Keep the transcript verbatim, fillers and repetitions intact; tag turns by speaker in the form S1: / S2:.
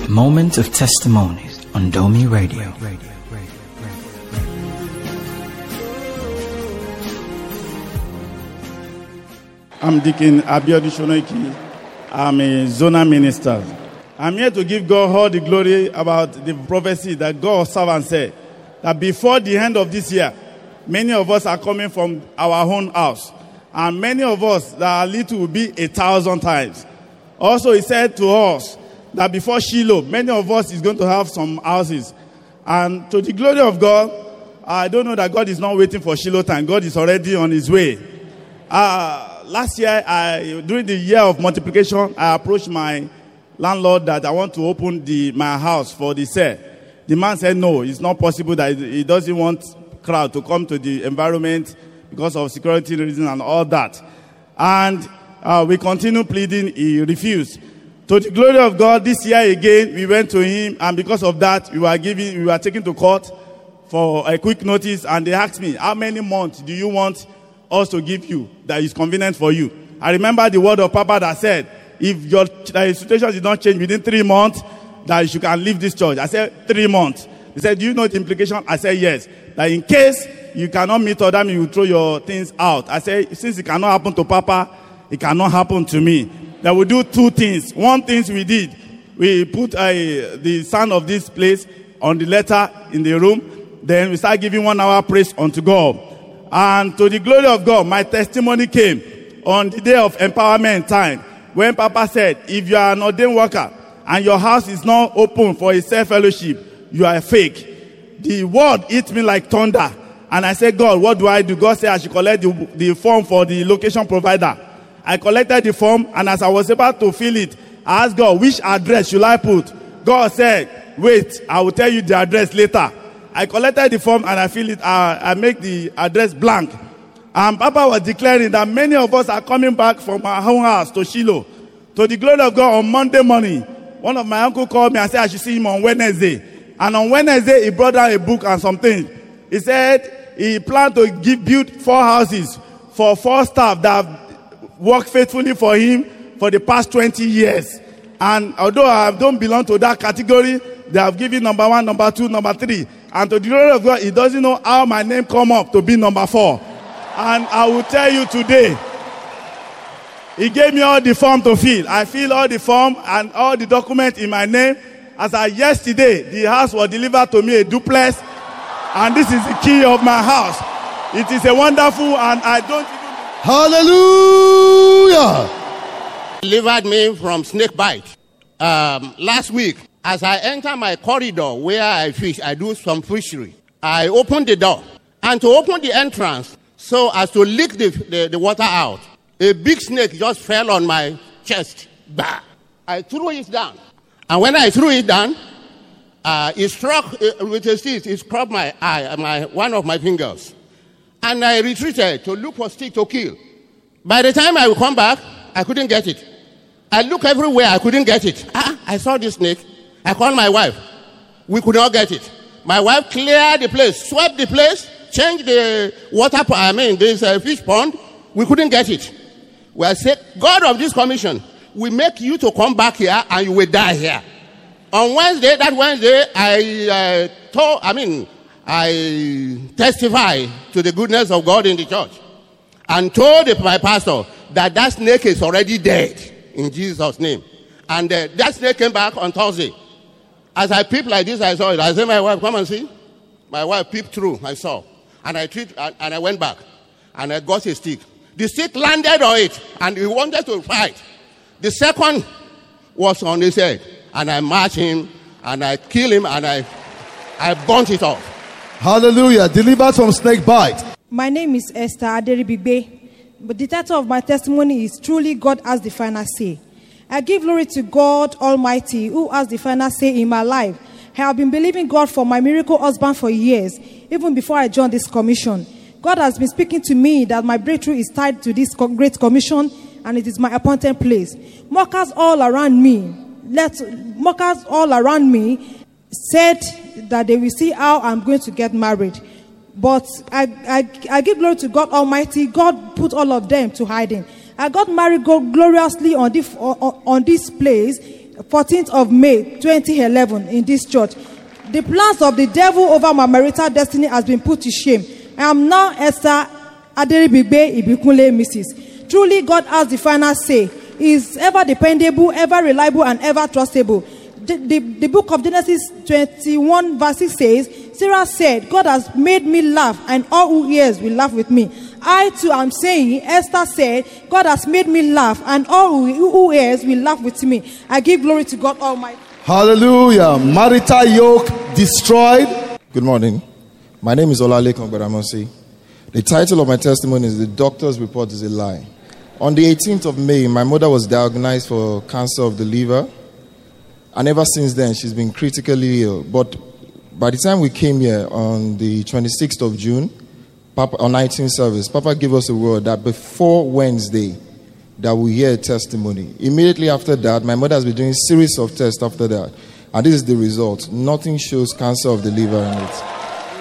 S1: Moment of Testimonies on Domi Radio.
S2: I'm Deacon Abiodun Shonoiki. I'm a zonal minister. I'm here to give God all the glory about the prophecy that God's servant said, that before the end of this year, many of us are coming from our own house. And many of us that are little will be a thousand times. Also, he said to us that before Shiloh, many of us is going to have some houses. And to the glory of God, I don't know that God is not waiting for Shiloh time. God is already on his way. Uh, last year, I, during the year of multiplication, I approached my landlord that I want to open the my house for the sale. The man said no, it's not possible, that he doesn't want crowd to come to the environment because of security reasons and all that. And uh, we continue pleading, he refused. To the glory of God, this year again, we went to him, and because of that, we were giving, we were taken to court for a quick notice, and they asked me, how many months do you want us to give you that is convenient for you? I remember the word of Papa that said, if your uh, situation did not change within three months, that you can leave this church. I said, three months. He said, do you know the implication? I said, yes. That in case you cannot meet other men, you will throw your things out. I said, since it cannot happen to Papa, it cannot happen to me. That we do two things. One thing we did, we put uh, the sound of this place on the letter in the room. Then we start giving one hour praise unto God. And to the glory of God, my testimony came on the day of empowerment time, when Papa said, if you are an ordained worker and your house is not open for a self-fellowship, you are fake. The word hit me like thunder. And I said, God, what do I do? God said I should collect the, the form for the location provider. I collected the form, and as I was about to fill it, I asked God, which address should I put? God said, wait, I will tell you the address later. I collected the form and I fill it, uh, I make the address blank. And Papa was declaring that many of us are coming back from our own house to Shiloh. To the glory of God, on Monday morning, one of my uncle called me and said I should see him on Wednesday. And on Wednesday, he brought down a book and something. He said he planned to give build four houses for four staff that have worked faithfully for him for the past twenty years. And although I don't belong to that category, they have given number one, number two, number three. And to the glory of God, he doesn't know how my name come up to be number four. And I will tell you today, he gave me all the form to fill. I fill all the form and all the documents in my name. As I yesterday, the house was delivered to me, a duplex. And this is the key of my house. It is a wonderful, and I don't even...
S3: Hallelujah! Delivered me from snake bite. Um, last week, as I enter my corridor where I fish, I do some fishery. I opened the door. And to open the entrance, so as to leak the, the, the water out, a big snake just fell on my chest. Bah! I threw it down. And when I threw it down, uh, it struck uh, with a stick. It struck my eye, my one of my fingers. And I retreated to look for stick to kill. By the time I would come back, I couldn't get it. I looked everywhere, I couldn't get it. Ah, I saw this snake. I called my wife. We could not get it. My wife cleared the place, swept the place, changed the water, I mean, this uh, fish pond. We couldn't get it. We said, God of this commission, we make you to come back here and you will die here. On Wednesday, that Wednesday, I uh, told, I mean, I testified to the goodness of God in the church and told my pastor that that snake is already dead in Jesus' name. And uh, that snake came back on Thursday. As I peeped like this, I saw it. I said, my wife, come and see. My wife peeped through, I saw. And I treat, and, and I went back. And I got a stick. The stick landed on it, and he wanted to fight. The second was on his head. And I marched him, and I killed him, and I, I burnt it off.
S4: Hallelujah. Delivered from snake bite.
S5: My name is Esther Aderibigbe. But the title of my testimony is Truly God Has the Final Say. I give glory to God Almighty, who has the final say in my life. I have been believing God for my miracle husband for years, even before I joined this commission. God has been speaking to me that my breakthrough is tied to this great commission, and it is my appointed place. Mockers all around me, let mockers all around me said that they will see how I'm going to get married. But I, I, I give glory to God Almighty. God put all of them to hiding. I got married gloriously on this, on, on this place, fourteenth of May twenty eleven in this church. The plans of the devil over my marital destiny has been put to shame. I am now Esther Aderibigbe Ibikunle, Missus Truly, God has the final say. He is ever dependable, ever reliable, and ever trustable. The, the, the book of Genesis twenty-one verse six says, Sarah said, God has made me laugh, and all who hears will laugh with me. I too am saying, Esther said, God has made me laugh, and all who, who hears will laugh with me. I give glory to God Almighty.
S4: Hallelujah. Marital yoke destroyed.
S6: Good morning. My name is Olalekan Baramosi. The title of my testimony is The Doctor's Report is a Lie. On the eighteenth of May, my mother was diagnosed for cancer of the liver. And ever since then, she's been critically ill. But by the time we came here on the twenty-sixth of June, Papa, on nineteenth service, Papa gave us a word that before Wednesday, that we hear a testimony. Immediately after that, my mother has been doing a series of tests after that. And this is the result. Nothing shows cancer of the liver in it.